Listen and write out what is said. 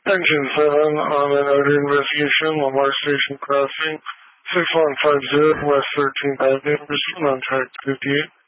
Engine 7 on an outer investigation, Lamar Station Crossing, 6150 West 13th Avenue, proceed on track 58.